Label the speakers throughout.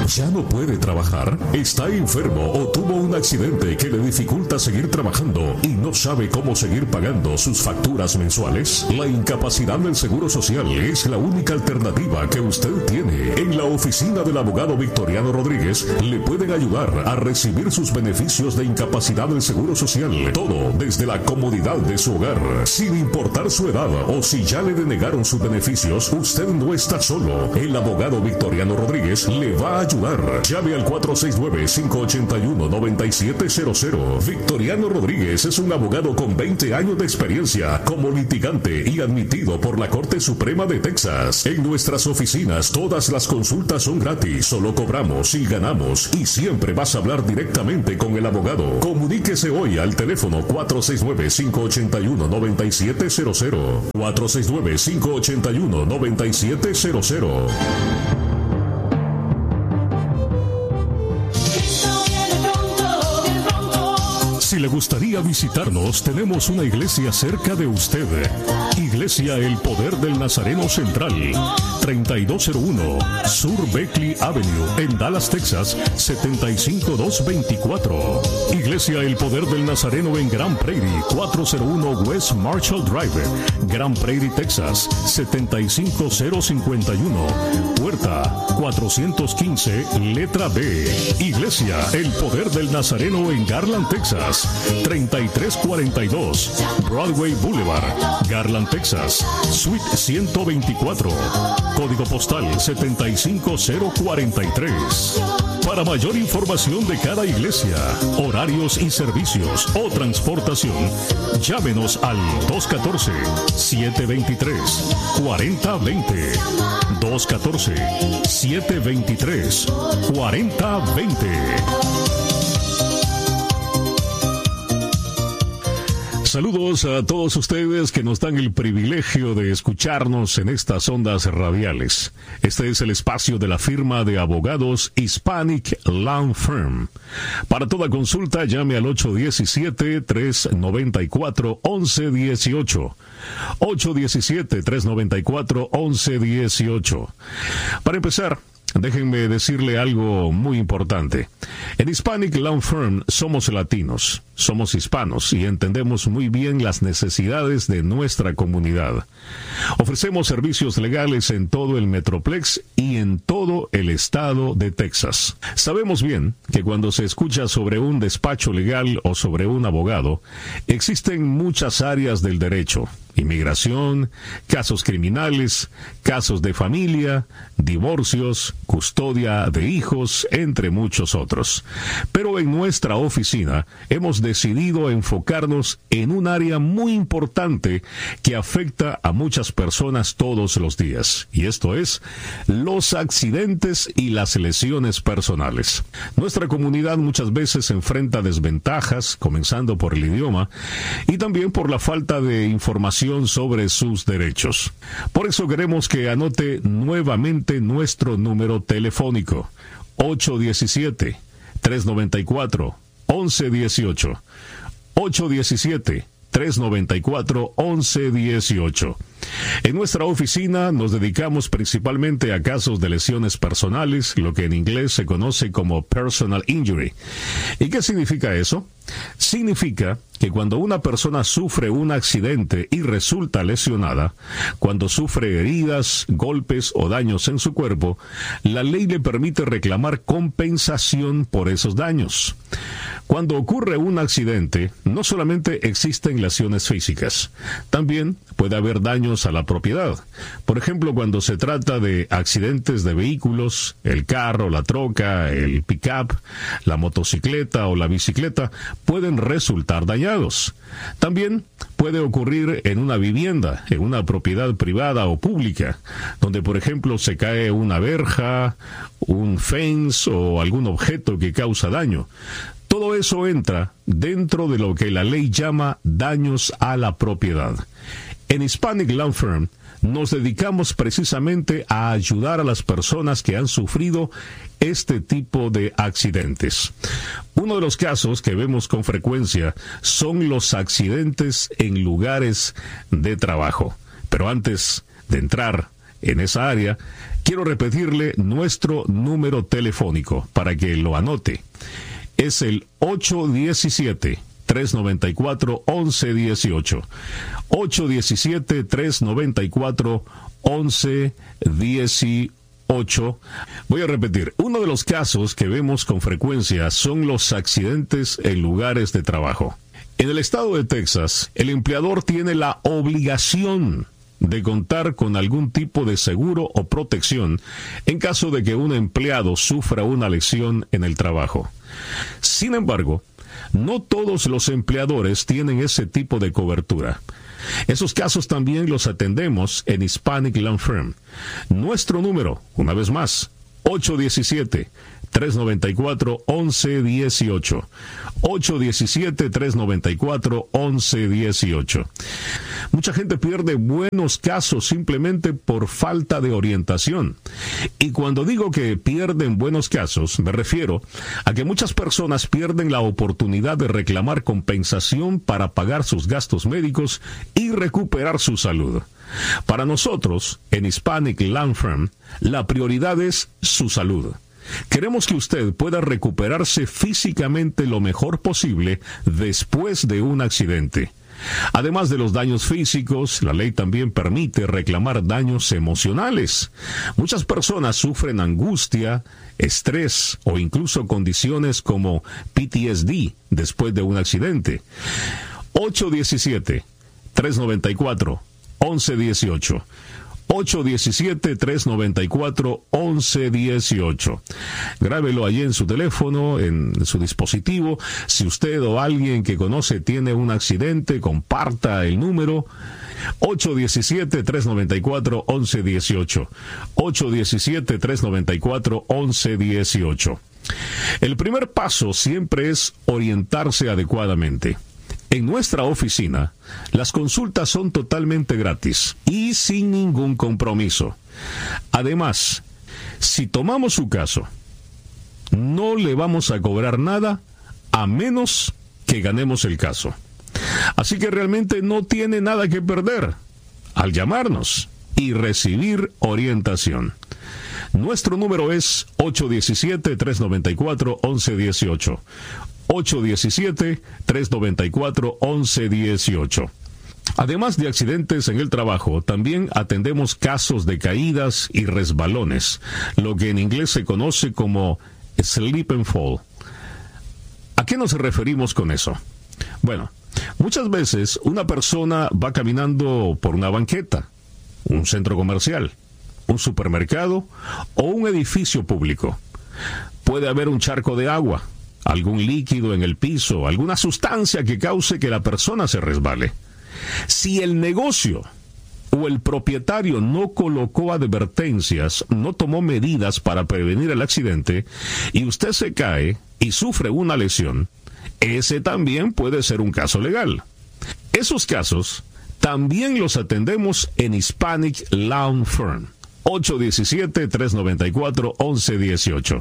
Speaker 1: ¿Ya no puede trabajar? ¿Está enfermo o tuvo un accidente que le dificulta seguir trabajando y no sabe cómo seguir pagando sus facturas mensuales? La incapacidad del Seguro Social es la única alternativa que usted tiene. En la oficina del abogado Victoriano Rodríguez le pueden ayudar a recibir sus beneficios de incapacidad del Seguro Social. Todo desde la comodidad de su hogar. Sin importar su edad o si ya le denegaron sus beneficios, usted no está solo. El abogado Victoriano Rodríguez le va a ayudar. Llame al 469-581-9700. Victoriano Rodríguez es un abogado con 20 años de experiencia como litigante y admitido por la Corte Suprema de Texas. En nuestras oficinas todas las consultas son gratis, solo cobramos y ganamos y siempre vas a hablar directamente con el abogado. Comuníquese hoy al teléfono 469-581-9700. 469-581-9700. Si le gustaría visitarnos, tenemos una iglesia cerca de usted. Iglesia El Poder del Nazareno Central, 3201 Sur Beckley Avenue, en Dallas, Texas, 75224. Iglesia El Poder del Nazareno en Grand Prairie, 401 West Marshall Drive, Grand Prairie, Texas, 75051. Puerta 415, letra B. Iglesia El Poder del Nazareno en Garland, Texas, 3342 Broadway Boulevard, Garland, Texas, Suite 124, código postal 75043. Para mayor información de cada iglesia, horarios y servicios o transportación, llámenos al 214-723-4020. 214-723-4020. Saludos a todos ustedes que nos dan el privilegio de escucharnos en estas ondas radiales. Este es el espacio de la firma de abogados Hispanic Law Firm. Para toda consulta, llame al 817-394-1118. 817-394-1118. Para empezar, déjenme decirle algo muy importante. En Hispanic Law Firm somos latinos, somos hispanos y entendemos muy bien las necesidades de nuestra comunidad. Ofrecemos servicios legales en todo el Metroplex y en todo el estado de Texas. Sabemos bien que cuando se escucha sobre un despacho legal o sobre un abogado, existen muchas áreas del derecho: inmigración, casos criminales, casos de familia, divorcios, custodia de hijos, entre muchos otros. Pero en nuestra oficina hemos decidido enfocarnos en un área muy importante que afecta a muchas personas todos los días, y esto es los accidentes y las lesiones personales. Nuestra comunidad muchas veces enfrenta desventajas, comenzando por el idioma y también por la falta de información sobre sus derechos. Por eso queremos que anote nuevamente nuestro número telefónico: 817-394-1118. 817-394-1118. En nuestra oficina nos dedicamos principalmente a casos de lesiones personales, lo que en inglés se conoce como personal injury. ¿Y qué significa eso? Significa que cuando una persona sufre un accidente y resulta lesionada, cuando sufre heridas, golpes o daños en su cuerpo, la ley le permite reclamar compensación por esos daños. Cuando ocurre un accidente, no solamente existen lesiones físicas, también puede haber daños a la propiedad. Por ejemplo, cuando se trata de accidentes de vehículos, el carro, la troca, el pick-up, la motocicleta o la bicicleta pueden resultar dañados. También puede ocurrir en una vivienda, en una propiedad privada o pública, donde por ejemplo se cae una verja, un fence o algún objeto que causa daño. Todo eso entra dentro de lo que la ley llama daños a la propiedad. En Hispanic Law Firm nos dedicamos precisamente a ayudar a las personas que han sufrido este tipo de accidentes. Uno de los casos que vemos con frecuencia son los accidentes en lugares de trabajo. Pero antes de entrar en esa área, quiero repetirle nuestro número telefónico para que lo anote. Es el 817-394-1118. 817-394-1118. Voy a repetir, uno de los casos que vemos con frecuencia son los accidentes en lugares de trabajo. En el estado de Texas, el empleador tiene la obligación de contar con algún tipo de seguro o protección en caso de que un empleado sufra una lesión en el trabajo. Sin embargo, no todos los empleadores tienen ese tipo de cobertura. Esos casos también los atendemos en Hispanic Law Firm. Nuestro número, una vez más, 817-394-1118. 817-394-1118. Mucha gente pierde buenos casos simplemente por falta de orientación. Y cuando digo que pierden buenos casos, me refiero a que muchas personas pierden la oportunidad de reclamar compensación para pagar sus gastos médicos y recuperar su salud. Para nosotros, en Hispanic Law Firm, la prioridad es su salud. Queremos que usted pueda recuperarse físicamente lo mejor posible después de un accidente. Además de los daños físicos, la ley también permite reclamar daños emocionales. Muchas personas sufren angustia, estrés o incluso condiciones como PTSD después de un accidente. 817-394-1118. 817-394-1118. Grábelo allí en su teléfono, en su dispositivo. Si usted o alguien que conoce tiene un accidente, comparta el número. 817-394-1118. 817-394-1118. El primer paso siempre es orientarse adecuadamente. En nuestra oficina, las consultas son totalmente gratis y sin ningún compromiso. Además, si tomamos su caso, no le vamos a cobrar nada a menos que ganemos el caso. Así que realmente no tiene nada que perder al llamarnos y recibir orientación. Nuestro número es 817-394-1118. 817-394-1118. Además de accidentes en el trabajo, también atendemos casos de caídas y resbalones, lo que en inglés se conoce como slip and fall. ¿A qué nos referimos con eso? Bueno, muchas veces una persona va caminando por una banqueta, un centro comercial, un supermercado o un edificio público. Puede haber un charco de agua, algún líquido en el piso, alguna sustancia que cause que la persona se resbale. Si el negocio o el propietario no colocó advertencias, no tomó medidas para prevenir el accidente, y usted se cae y sufre una lesión, ese también puede ser un caso legal. Esos casos también los atendemos en Hispanic Law Firm. 817-394-1118.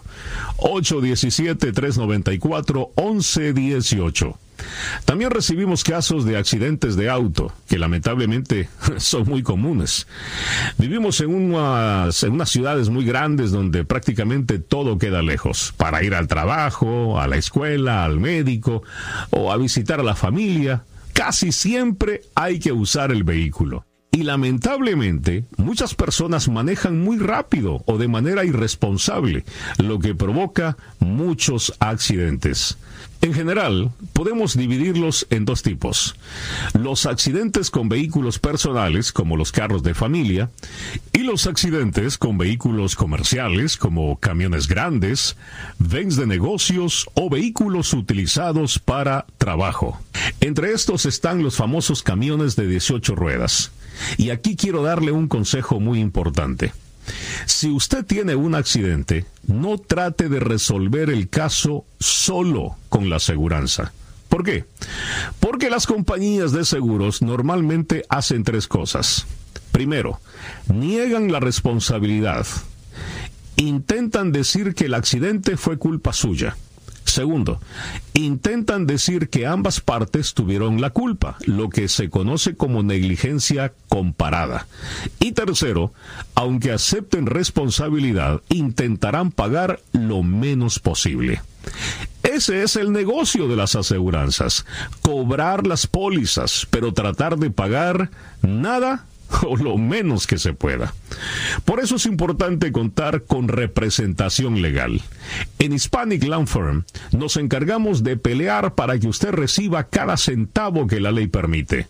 Speaker 1: 817-394-1118. También recibimos casos de accidentes de auto, que lamentablemente son muy comunes. Vivimos en unas ciudades muy grandes donde prácticamente todo queda lejos. Para ir al trabajo, a la escuela, al médico o a visitar a la familia, casi siempre hay que usar el vehículo. Y lamentablemente, muchas personas manejan muy rápido o de manera irresponsable, lo que provoca muchos accidentes. En general, podemos dividirlos en dos tipos: los accidentes con vehículos personales, como los carros de familia, y los accidentes con vehículos comerciales, como camiones grandes, vans de negocios o vehículos utilizados para trabajo. Entre estos están los famosos camiones de 18 ruedas. Y aquí quiero darle un consejo muy importante. Si usted tiene un accidente, no trate de resolver el caso solo con la aseguranza. ¿Por qué? Porque las compañías de seguros normalmente hacen tres cosas. Primero, niegan la responsabilidad. Intentan decir que el accidente fue culpa suya. Segundo, intentan decir que ambas partes tuvieron la culpa, lo que se conoce como negligencia comparada. Y tercero, aunque acepten responsabilidad, intentarán pagar lo menos posible. Ese es el negocio de las aseguranzas, cobrar las pólizas, pero tratar de pagar nada o lo menos que se pueda. Por eso es importante contar con representación legal. En Hispanic Law Firm nos encargamos de pelear para que usted reciba cada centavo que la ley permite.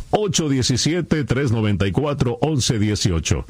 Speaker 1: 817-394-1118.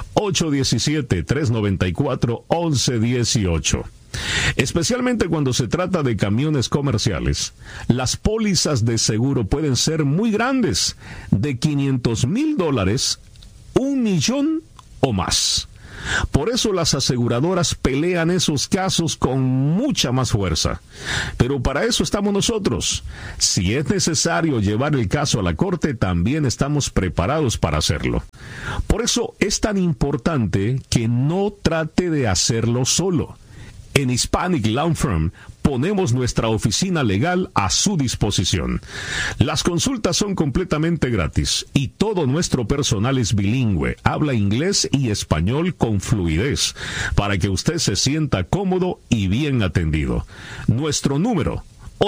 Speaker 1: 817-394-1118. Especialmente cuando se trata de camiones comerciales, las pólizas de seguro pueden ser muy grandes, de $500,000, $1 millón o más. Por eso las aseguradoras pelean esos casos con mucha más fuerza. Pero para eso estamos nosotros. Si es necesario llevar el caso a la corte, también estamos preparados para hacerlo. Por eso es tan importante que no trate de hacerlo solo. En Hispanic Law Firm ponemos nuestra oficina legal a su disposición. Las consultas son completamente gratis y todo nuestro personal es bilingüe, habla inglés y español con fluidez, para que usted se sienta cómodo y bien atendido. Nuestro número,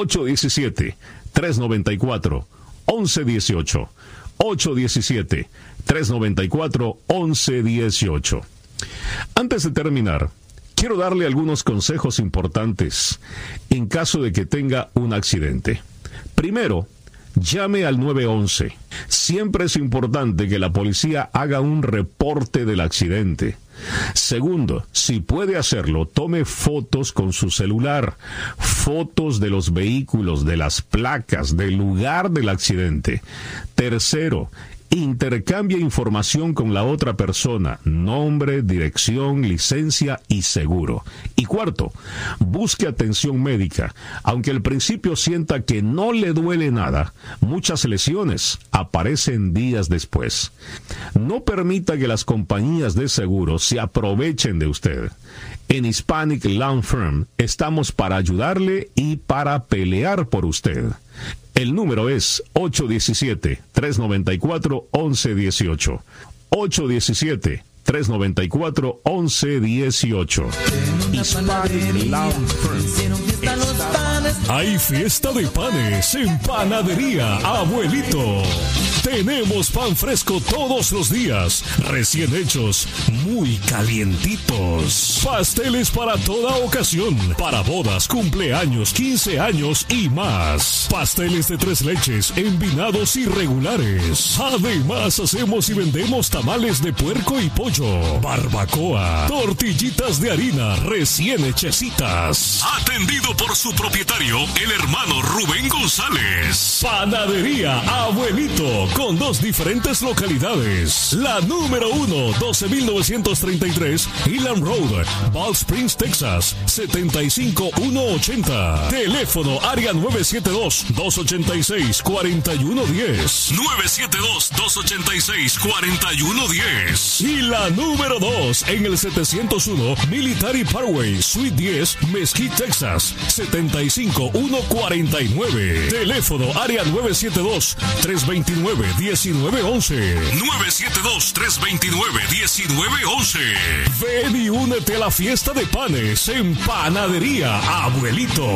Speaker 1: 817-394-1118. 817-394-1118. Antes de terminar, quiero darle algunos consejos importantes en caso de que tenga un accidente. Primero, llame al 911. Siempre es importante que la policía haga un reporte del accidente. Segundo, si puede hacerlo, tome fotos con su celular, fotos de los vehículos, de las placas, del lugar del accidente. Tercero, intercambia información con la otra persona, nombre, dirección, licencia y seguro. Y cuarto, busque atención médica. Aunque al principio sienta que no le duele nada, muchas lesiones aparecen días después. No permita que las compañías de seguros se aprovechen de usted. En Hispanic Law Firm estamos para ayudarle y para pelear por usted. El número es 817-394-1118. 817-394-1118. Hispanic Law Firm.
Speaker 2: Hay fiesta de panes en Panadería Abuelito. Tenemos pan fresco todos los días, recién hechos, muy calientitos. Pasteles para toda ocasión, para bodas, cumpleaños, 15 años y más. Pasteles de 3 leches, envinados y regulares. Además, hacemos y vendemos tamales de puerco y pollo, barbacoa, tortillitas de harina recién hechecitas. Atendido por su propietario, el hermano Rubén González. Panadería Abuelito, con 2 diferentes localidades. La número 1, 12,933 Elam Road, Bald Springs, Texas, 75180. Teléfono área 972-286-4110. 972-286-4110. Y la número 2 en el 701 Military Parkway, Suite 10, Mesquite, Texas, 75149. Teléfono área 972-329-1911. 972-329-1911. Ven y únete a la fiesta de panes en Panadería Abuelito.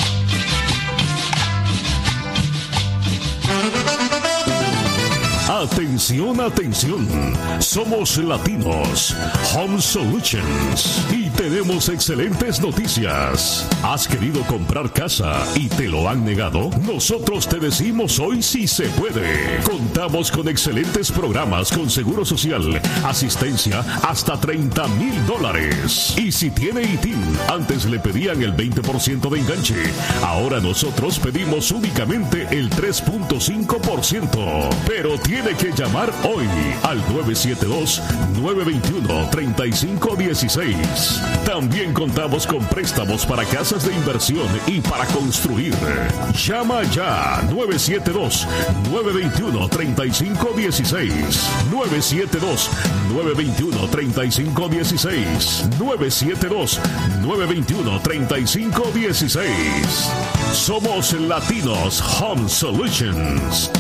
Speaker 2: Atención, atención. Somos latinos. Home Solutions. Y tenemos excelentes noticias. ¿Has querido comprar casa y te lo han negado? Nosotros te decimos hoy sí se puede. Contamos con excelentes programas con seguro social, asistencia hasta $30,000. Y si tiene ITIN, antes le pedían el 20% de enganche. Ahora nosotros pedimos únicamente el 3.5%. Pero tiene
Speaker 1: Tiene que llamar hoy al 972-921-3516. También contamos con préstamos para casas de inversión y para construir. Llama ya 972-921-3516. 972-921-3516. 972-921-3516. Somos Latinos Home Solutions.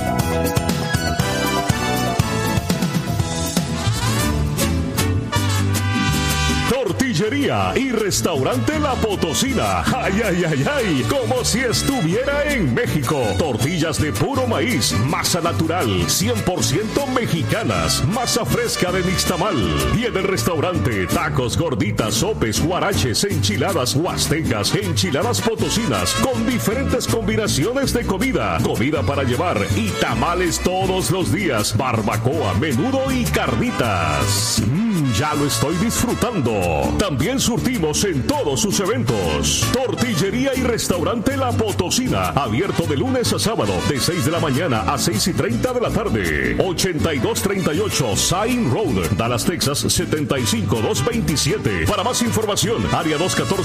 Speaker 1: Tortillería y restaurante La Potosina. ¡Ay, ay, ay, ay! Como si estuviera en México. Tortillas de puro maíz, masa natural, 100% mexicanas, masa fresca de nixtamal. Y en el restaurante, tacos, gorditas, sopes, huaraches, enchiladas huastecas, enchiladas potosinas, con diferentes combinaciones de comida. Comida para llevar y tamales todos los días, barbacoa, menudo y carnitas. Ya lo estoy disfrutando. También surtimos en todos sus eventos. Tortillería y restaurante La Potosina, abierto de lunes a sábado, de 6 de la mañana a 6:30 de la tarde. 8238 Sain Road, Dallas, Texas, 75227. Para más información, área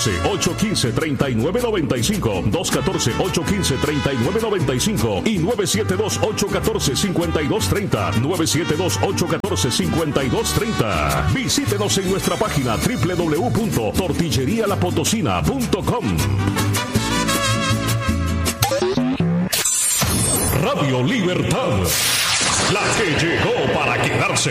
Speaker 1: 214-815-3995, 214-815-3995 y 972-814-5230, 972-814-5230. Visítenos en nuestra página www.tortillerialapotosina.com. Radio Libertad, la que llegó para quedarse.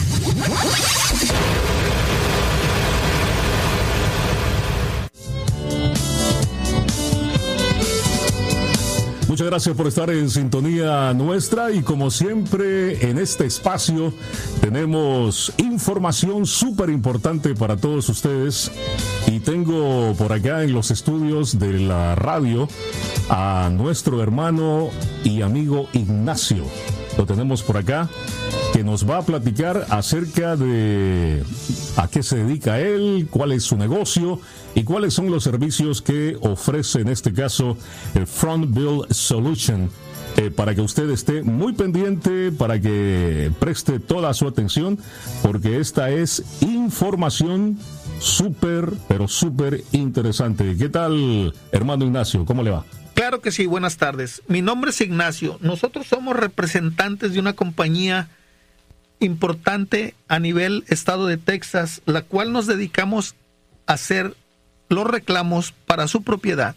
Speaker 1: Muchas gracias por estar en sintonía nuestra y como siempre en este espacio tenemos información súper importante para todos ustedes y tengo por acá en los estudios de la radio a nuestro hermano y amigo Ignacio. Lo tenemos por acá, que nos va a platicar acerca de a qué se dedica él, cuál es su negocio y cuáles son los servicios que ofrece en este caso el Front Bill Solution, para que usted esté muy pendiente, para que preste toda su atención, porque esta es información súper, pero súper interesante. ¿Qué tal, hermano Ignacio? ¿Cómo le va?
Speaker 3: Claro que sí, buenas tardes. Mi nombre es Ignacio. Nosotros somos representantes de una compañía importante a nivel estado de Texas, la cual nos dedicamos a hacer los reclamos para su propiedad.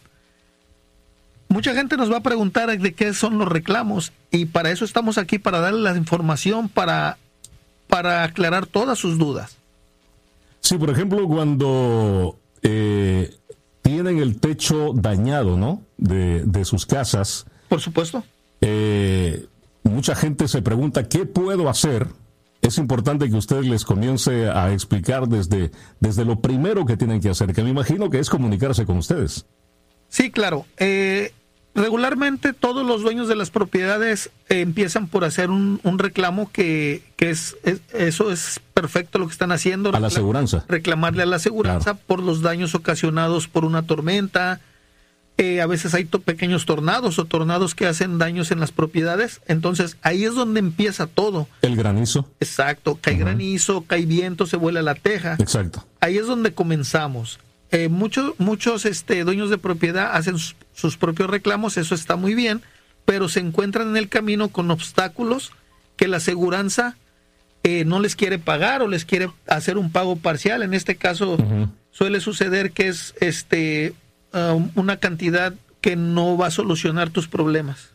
Speaker 3: Mucha gente nos va a preguntar de qué son los reclamos y para eso estamos aquí, para darle la información, para aclarar todas sus dudas.
Speaker 1: Sí, por ejemplo, cuando tienen el techo dañado, ¿no? De sus casas.
Speaker 3: Por supuesto.
Speaker 1: Mucha gente se pregunta, ¿qué puedo hacer? Es importante que usted les comience a explicar desde lo primero que tienen que hacer, que me imagino que es comunicarse con ustedes.
Speaker 3: Sí, claro. Regularmente todos los dueños de las propiedades empiezan por hacer un reclamo que eso es perfecto lo que están haciendo.
Speaker 1: A la aseguranza.
Speaker 3: Reclamarle a la aseguranza, claro, por los daños ocasionados por una tormenta. A veces hay pequeños tornados o tornados que hacen daños en las propiedades. Entonces ahí es donde empieza todo.
Speaker 1: El granizo.
Speaker 3: Exacto. Cae granizo, cae viento, se vuela la teja.
Speaker 1: Exacto.
Speaker 3: Ahí es donde comenzamos. Muchos dueños de propiedad hacen sus propios reclamos, eso está muy bien, pero se encuentran en el camino con obstáculos que la aseguranza no les quiere pagar o les quiere hacer un pago parcial. En este caso suele suceder que es una cantidad que no va a solucionar tus problemas.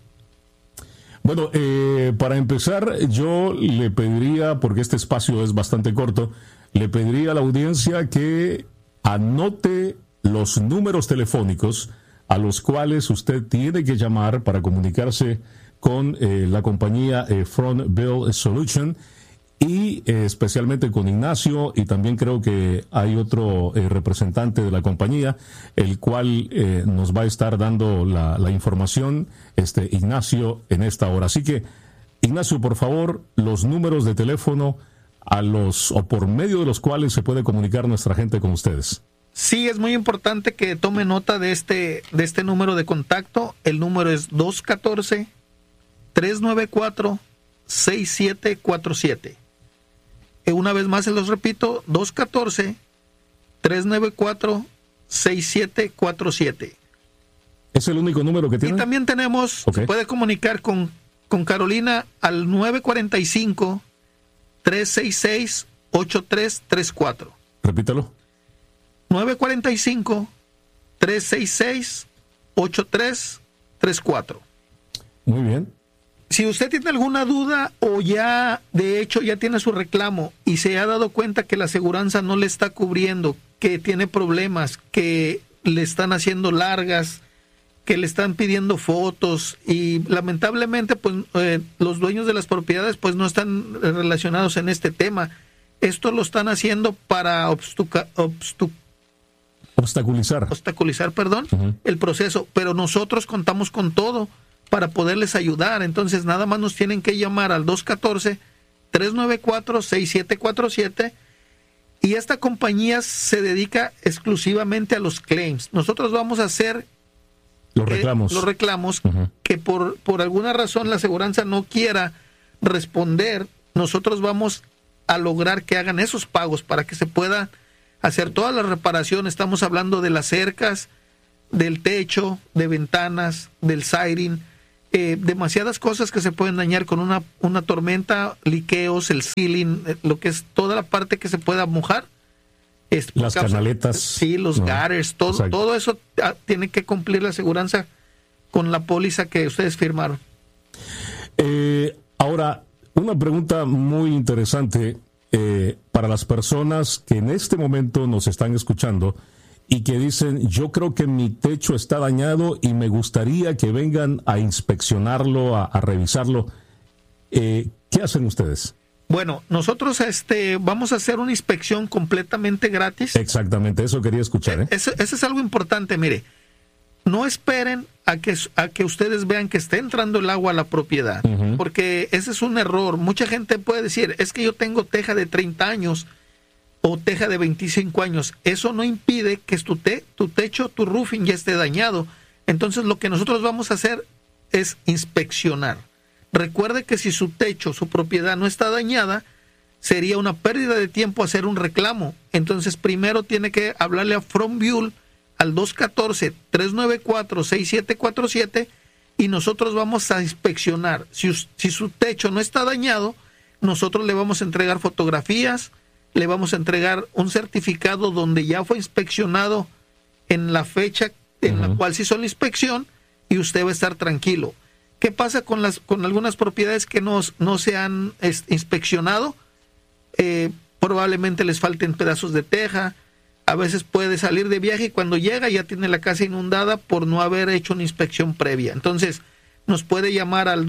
Speaker 1: Bueno, para empezar, yo le pediría, porque este espacio es bastante corto, le pediría a la audiencia que anote los números telefónicos a los cuales usted tiene que llamar para comunicarse con la compañía Front Bill Solution y especialmente con Ignacio, y también creo que hay otro representante de la compañía, el cual nos va a estar dando la información, Ignacio, en esta hora. Así que, Ignacio, por favor, los números de teléfono o por medio de los cuales se puede comunicar nuestra gente con ustedes.
Speaker 3: Sí, es muy importante que tome nota de este número de contacto. El número es 214-394-6747. Una vez más se los repito, 214-394-6747.
Speaker 1: ¿Es el único número que tiene?
Speaker 3: Y también tenemos, se puede comunicar con Carolina al 945-366-8334.
Speaker 1: Repítalo.
Speaker 3: 945-366-8334.
Speaker 1: Muy bien.
Speaker 3: Si usted tiene alguna duda o ya, de hecho, ya tiene su reclamo y se ha dado cuenta que la aseguranza no le está cubriendo, que tiene problemas, que le están haciendo largas, que le están pidiendo fotos y lamentablemente pues los dueños de las propiedades pues no están relacionados en este tema. Esto lo están haciendo para obstaculizar, el proceso, pero nosotros contamos con todo para poderles ayudar. Entonces nada más nos tienen que llamar al 214-394-6747 y esta compañía se dedica exclusivamente a los claims. Nosotros vamos a hacer los reclamos que por alguna razón la aseguranza no quiera responder. Nosotros vamos a lograr que hagan esos pagos para que se pueda hacer todas las reparaciones. Estamos hablando de las cercas, del techo, de ventanas, del siding, demasiadas cosas que se pueden dañar con una tormenta, liqueos, el ceiling, lo que es toda la parte que se pueda mojar.
Speaker 1: Las canaletas.
Speaker 3: Sí, los gutters, todo eso tiene que cumplir la aseguranza con la póliza que ustedes firmaron.
Speaker 1: Ahora, una pregunta muy interesante para las personas que en este momento nos están escuchando y que dicen, yo creo que mi techo está dañado y me gustaría que vengan a inspeccionarlo, a revisarlo. ¿Qué hacen ustedes?
Speaker 3: Bueno, nosotros vamos a hacer una inspección completamente gratis.
Speaker 1: Exactamente, eso quería escuchar.
Speaker 3: Eso es algo importante, mire. No esperen a que ustedes vean que está entrando el agua a la propiedad, porque ese es un error. Mucha gente puede decir, es que yo tengo teja de 30 años o teja de 25 años. Eso no impide que tu techo, tu roofing ya esté dañado. Entonces lo que nosotros vamos a hacer es inspeccionar. Recuerde que si su techo, su propiedad no está dañada, sería una pérdida de tiempo hacer un reclamo. Entonces primero tiene que hablarle a From Buell al 214-394-6747 y nosotros vamos a inspeccionar. Si su techo no está dañado, nosotros le vamos a entregar fotografías, le vamos a entregar un certificado donde ya fue inspeccionado en la fecha en la cual se hizo la inspección y usted va a estar tranquilo. ¿Qué pasa con algunas propiedades que no se han inspeccionado? Probablemente les falten pedazos de teja. A veces puede salir de viaje y cuando llega ya tiene la casa inundada por no haber hecho una inspección previa. Entonces, nos puede llamar al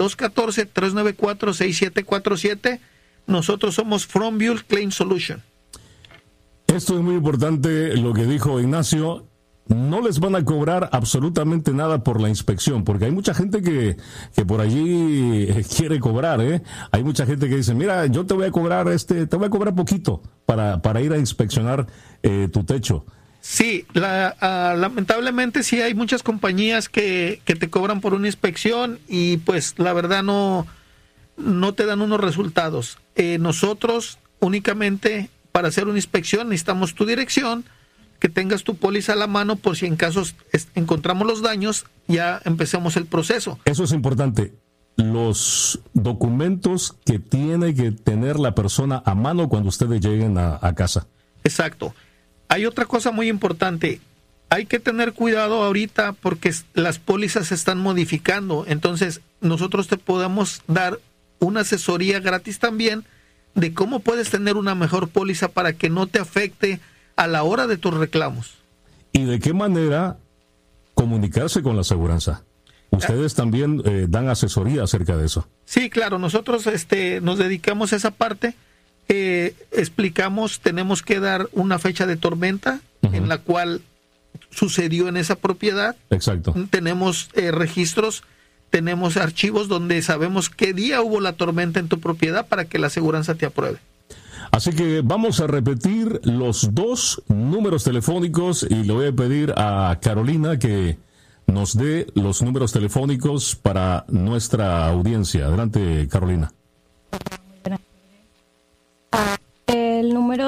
Speaker 3: 214-394-6747. Nosotros somos From Buell Claim Solution.
Speaker 1: Esto es muy importante lo que dijo Ignacio. No les van a cobrar absolutamente nada por la inspección, porque hay mucha gente que por allí quiere cobrar, Hay mucha gente que dice, mira, yo te voy a cobrar poquito para ir a inspeccionar tu techo.
Speaker 3: Sí, lamentablemente sí hay muchas compañías que te cobran por una inspección y pues la verdad no te dan unos resultados. Nosotros únicamente para hacer una inspección necesitamos tu dirección, que tengas tu póliza a la mano por si en casos encontramos los daños, ya empecemos el proceso.
Speaker 1: Eso es importante. Los documentos que tiene que tener la persona a mano cuando ustedes lleguen a casa.
Speaker 3: Exacto. Hay otra cosa muy importante. Hay que tener cuidado ahorita porque las pólizas se están modificando. Entonces, nosotros te podemos dar una asesoría gratis también de cómo puedes tener una mejor póliza para que no te afecte a la hora de tus reclamos.
Speaker 1: ¿Y de qué manera comunicarse con la aseguranza? Ustedes también dan asesoría acerca de eso.
Speaker 3: Sí, claro, nosotros nos dedicamos a esa parte. Explicamos, tenemos que dar una fecha de tormenta en la cual sucedió en esa propiedad.
Speaker 1: Exacto.
Speaker 3: Tenemos registros, tenemos archivos donde sabemos qué día hubo la tormenta en tu propiedad para que la aseguranza te apruebe.
Speaker 1: Así que vamos a repetir los dos números telefónicos y le voy a pedir a Carolina que nos dé los números telefónicos para nuestra audiencia. Adelante, Carolina.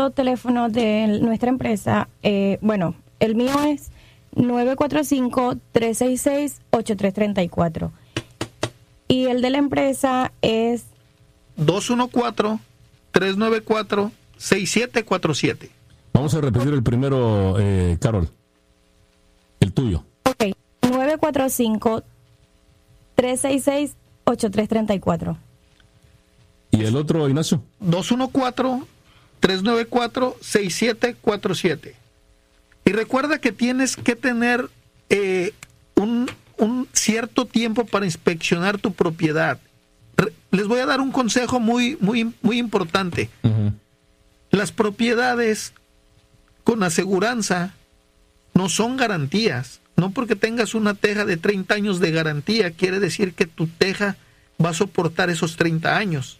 Speaker 4: número de teléfono de nuestra empresa, el mío es 945-366-8334. Y el de la empresa es
Speaker 3: 214-394-6747.
Speaker 1: Vamos a repetir el primero, Carol. El tuyo.
Speaker 4: Ok, 945-366-8334.
Speaker 1: ¿Y el otro, Ignacio?
Speaker 3: 214-394-6747. Y recuerda que tienes que tener un cierto tiempo para inspeccionar tu propiedad. Les voy a dar un consejo muy, muy, muy importante.
Speaker 1: Uh-huh.
Speaker 3: Las propiedades con aseguranza no son garantías. No porque tengas una teja de 30 años de garantía quiere decir que tu teja va a soportar esos 30 años.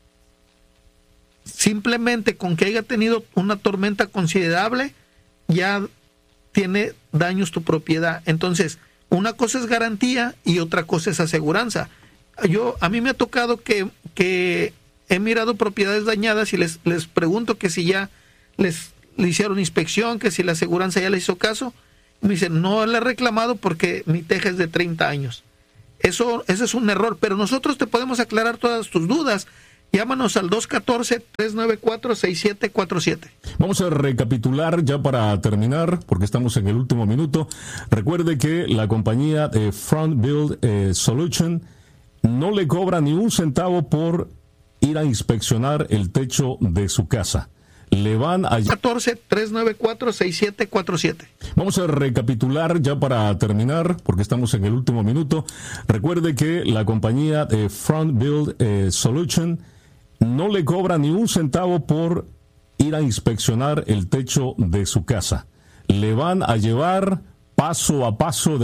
Speaker 3: Simplemente con que haya tenido una tormenta considerable, ya tiene daños tu propiedad. Entonces, una cosa es garantía y otra cosa es aseguranza. A mí me ha tocado que he mirado propiedades dañadas y les pregunto que si ya le hicieron inspección, que si la aseguranza ya le hizo caso. Me dicen, no le he reclamado porque mi teja es de 30 años. Ese es un error, pero nosotros te podemos aclarar todas tus dudas. Llámanos al 214-394-6747.
Speaker 1: Vamos a recapitular ya para terminar, porque estamos en el último minuto. Recuerde que la compañía Front Build Solution no le cobra ni un centavo por ir a inspeccionar el techo de su casa. Le van a...
Speaker 3: 214-394-6747.
Speaker 1: Vamos a recapitular ya para terminar, porque estamos en el último minuto. Recuerde que la compañía Front Build Solution no le cobra ni un centavo por ir a inspeccionar el techo de su casa. Le van a llevar paso a paso